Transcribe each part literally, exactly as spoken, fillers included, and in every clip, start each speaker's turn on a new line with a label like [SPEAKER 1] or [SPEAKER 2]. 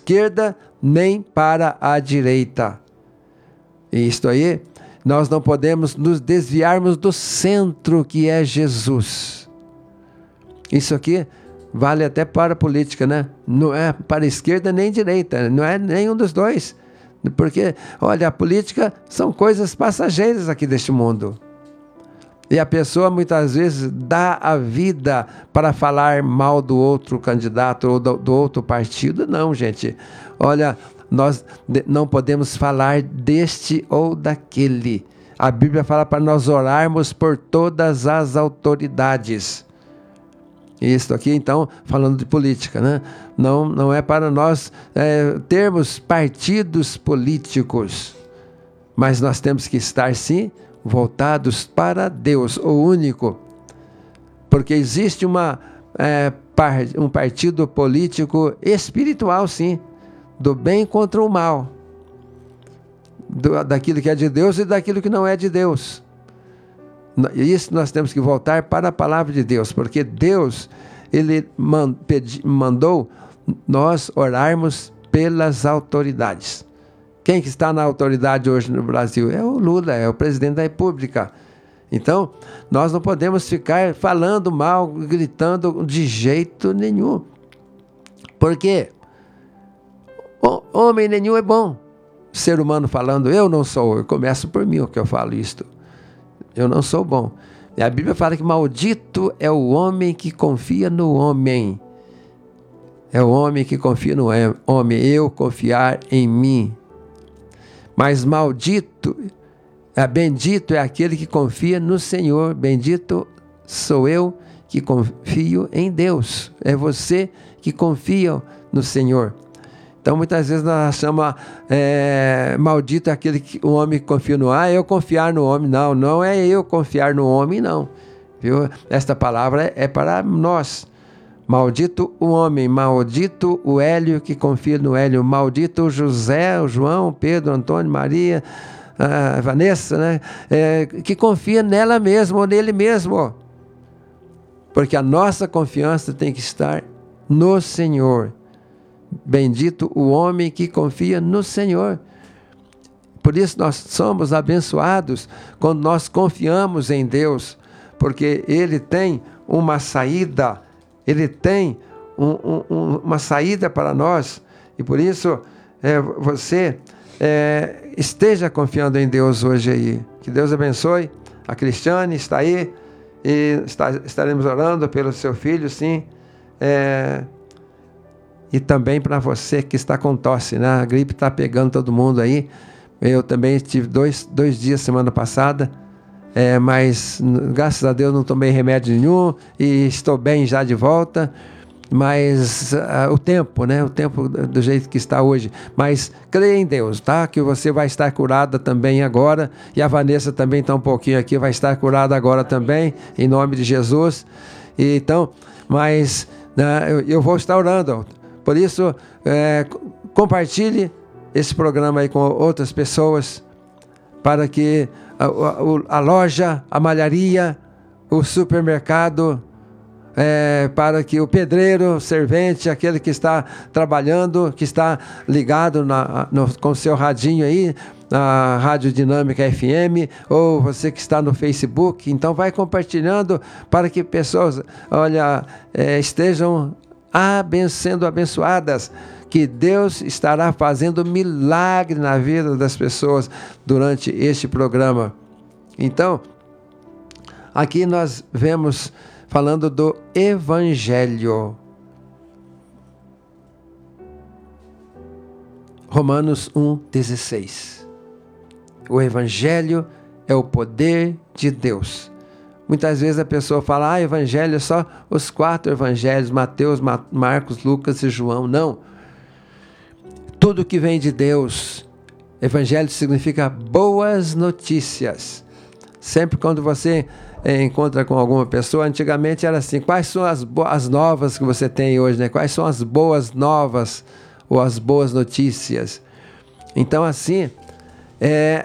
[SPEAKER 1] esquerda, nem para a direita. E isto aí, nós não podemos nos desviarmos do centro que é Jesus. Isso aqui vale até para a política, né? Não é para a esquerda nem direita, não é nenhum dos dois. Porque, olha, a política são coisas passageiras aqui deste mundo. E a pessoa muitas vezes dá a vida para falar mal do outro candidato ou do, do outro partido. Não, gente. Olha, nós não podemos falar deste ou daquele. A Bíblia fala para nós orarmos por todas as autoridades. Isso aqui, então, falando de política, né? Não, não é para nós é, termos partidos políticos, mas nós temos que estar, sim, voltados para Deus, o único. Porque existe uma, é, par, um partido político espiritual, sim, do bem contra o mal, do, daquilo que é de Deus e daquilo que não é de Deus. Isso nós temos que voltar para a palavra de Deus, porque Deus, Ele mandou nós orarmos pelas autoridades. Quem que está na autoridade hoje no Brasil? É o Lula, é o presidente da República. Então, nós não podemos ficar falando mal, gritando de jeito nenhum. Por quê? Homem nenhum é bom. Ser humano falando, eu não sou, eu começo por mim que eu falo isto. Eu não sou bom. E a Bíblia fala que maldito é o homem que confia no homem. É o homem que confia no homem. Eu confiar em mim. Mas maldito, é bendito é aquele que confia no Senhor. Bendito sou eu que confio em Deus. É você que confia no Senhor. Então, muitas vezes nós achamos é, maldito aquele que, o homem que confia no homem. Ah, eu confiar no homem. Não, não é eu confiar no homem, não. Viu? Esta palavra é para nós. Maldito o homem, maldito o Hélio que confia no Hélio, maldito o José, o João, o Pedro, o Antônio, Maria, a Vanessa, né? É, que confia nela mesma ou nele mesmo. Porque a nossa confiança tem que estar no Senhor. Bendito o homem que confia no Senhor. Por isso nós somos abençoados quando nós confiamos em Deus, porque Ele tem uma saída, Ele tem um, um, uma saída para nós, e por isso é, você é, esteja confiando em Deus hoje aí. Que Deus abençoe. A Cristiane está aí, e está, estaremos orando pelo seu filho, sim. É, E também para você que está com tosse, né? A gripe está pegando todo mundo aí. Eu também tive dois, dois dias semana passada, é, mas graças a Deus não tomei remédio nenhum e estou bem já de volta. Mas uh, o tempo, né? O tempo do jeito que está hoje. Mas creia em Deus, tá? Que você vai estar curada também agora. E a Vanessa também está um pouquinho aqui, vai estar curada agora também, em nome de Jesus. E, então, mas uh, eu, eu vou estar orando. Por isso, é, compartilhe esse programa aí com outras pessoas, para que a, a, a loja, a malharia, o supermercado, é, para que o pedreiro, o servente, aquele que está trabalhando, que está ligado na, no, com o seu radinho aí, na Rádio Dinâmica F M, ou você que está no Facebook, então vai compartilhando para que pessoas, olha, é, estejam aben- sendo abençoadas, que Deus estará fazendo milagre na vida das pessoas durante este programa. Então, aqui nós vemos falando do Evangelho. Romanos um, dezesseis. O Evangelho é o poder de Deus. Muitas vezes a pessoa fala, ah, Evangelho é só os quatro Evangelhos, Mateus, Marcos, Lucas e João. Não. Tudo que vem de Deus. Evangelho significa boas notícias. Sempre quando você é, encontra com alguma pessoa, antigamente era assim, quais são as, bo- as novas que você tem hoje, né? Quais são as boas novas ou as boas notícias? Então assim, é,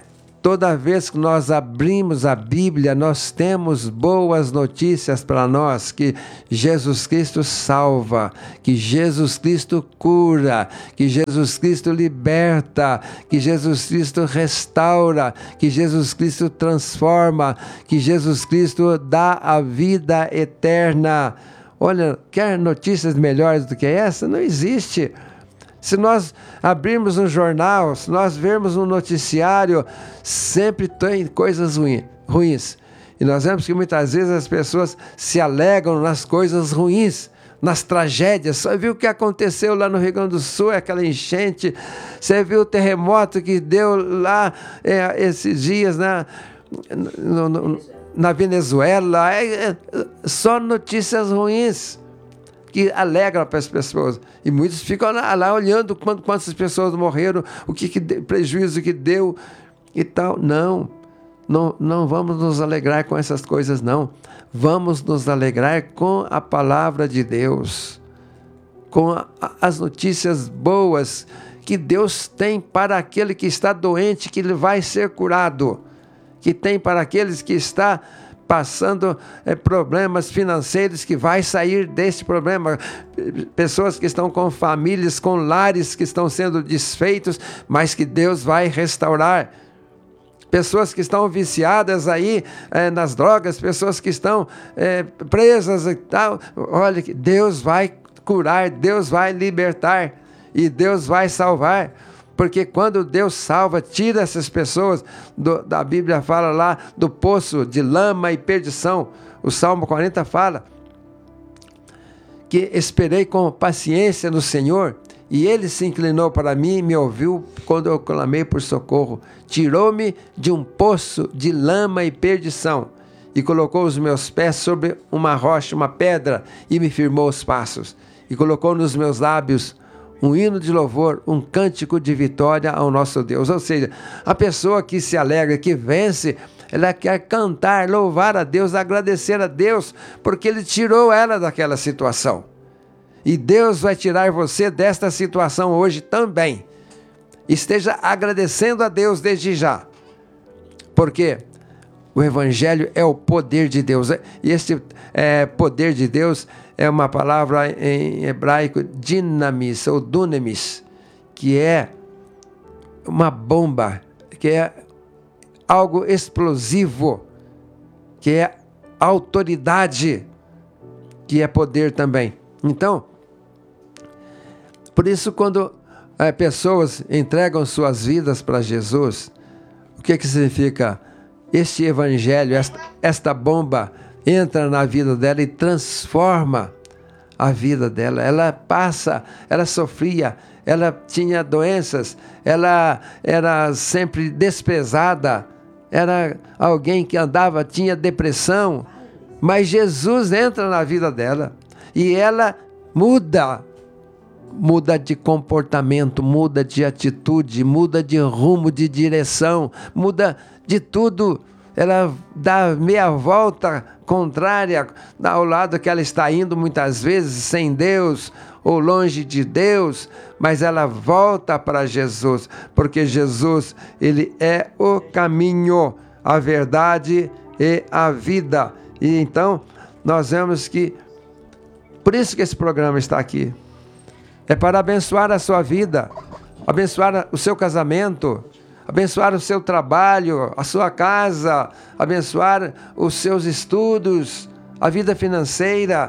[SPEAKER 1] Toda vez que nós abrimos a Bíblia, nós temos boas notícias para nós, que Jesus Cristo salva, que Jesus Cristo cura, que Jesus Cristo liberta, que Jesus Cristo restaura, que Jesus Cristo transforma, que Jesus Cristo dá a vida eterna. Olha, quer notícias melhores do que essa? Não existe. Se nós abrirmos um jornal, se nós vermos um noticiário, sempre tem coisas ruins. E nós vemos que muitas vezes as pessoas se alegram nas coisas ruins, nas tragédias. Você viu o que aconteceu lá no Rio Grande do Sul, aquela enchente? Você viu o terremoto que deu lá é, esses dias, né? no, no, na Venezuela? É, é, só notícias ruins que alegram para as pessoas. E muitos ficam lá, lá olhando quantas pessoas morreram, o que, que deu, prejuízo que deu e tal. Não, não, não vamos nos alegrar com essas coisas, não. Vamos nos alegrar com a palavra de Deus, com a, as notícias boas que Deus tem para aquele que está doente, que ele vai ser curado, que tem para aqueles que está passando é, problemas financeiros, que vai sair desse problema, pessoas que estão com famílias, com lares que estão sendo desfeitos, mas que Deus vai restaurar, pessoas que estão viciadas aí é, nas drogas, pessoas que estão é, presas e tal. Olha, que Deus vai curar, Deus vai libertar e Deus vai salvar. Porque quando Deus salva, tira essas pessoas, do, da Bíblia fala lá, do poço de lama e perdição. O Salmo quarenta fala que esperei com paciência no Senhor, e Ele se inclinou para mim e me ouviu quando eu clamei por socorro. Tirou-me de um poço de lama e perdição, e colocou os meus pés sobre uma rocha, uma pedra, e me firmou os passos, e colocou nos meus lábios um hino de louvor, um cântico de vitória ao nosso Deus. Ou seja, a pessoa que se alegra, que vence, ela quer cantar, louvar a Deus, agradecer a Deus, porque Ele tirou ela daquela situação. E Deus vai tirar você desta situação hoje também. Esteja agradecendo a Deus desde já, porque o Evangelho é o poder de Deus. E esse é, poder de Deus é uma palavra em hebraico, dinamis ou dunamis, que é uma bomba, que é algo explosivo, que é autoridade, que é poder também. Então, por isso quando é, pessoas entregam suas vidas para Jesus, o que que significa? Este evangelho, esta, esta bomba entra na vida dela e transforma a vida dela. Ela passa, ela sofria, ela tinha doenças, ela era sempre desprezada, era alguém que andava, tinha depressão, mas Jesus entra na vida dela e ela muda, muda de comportamento, muda de atitude, muda de rumo, de direção, muda de tudo. Ela dá meia volta contrária ao lado que ela está indo muitas vezes, sem Deus ou longe de Deus, mas ela volta para Jesus, porque Jesus, Ele é o caminho, a verdade e a vida. E então, nós vemos que, por isso que esse programa está aqui, é para abençoar a sua vida, abençoar o seu casamento, abençoar o seu trabalho, a sua casa, abençoar os seus estudos, a vida financeira.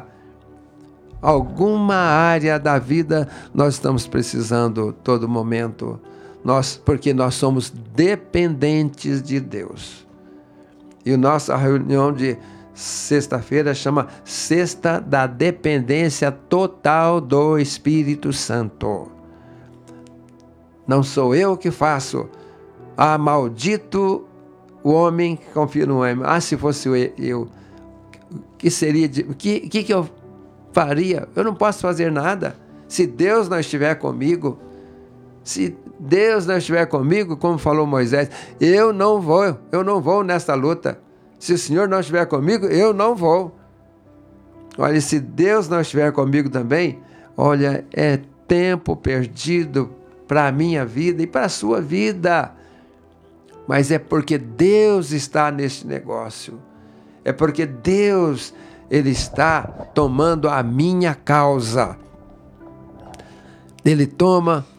[SPEAKER 1] Alguma área da vida nós estamos precisando todo momento, nós, porque nós somos dependentes de Deus. E a nossa reunião de sexta-feira chama Sexta da Dependência Total do Espírito Santo. Não sou eu que faço. Ah, maldito o homem que confia no homem. Ah, se fosse eu, que seria de, que, que que eu faria? Eu não posso fazer nada. Se Deus não estiver comigo, se Deus não estiver comigo, como falou Moisés, eu não vou, eu não vou nesta luta. Se o Senhor não estiver comigo, eu não vou. Olha, se Deus não estiver comigo também, olha, é tempo perdido para a minha vida e para a sua vida. mas é porque Deus está nesse negócio. É porque Deus, Ele está tomando a minha causa. Ele toma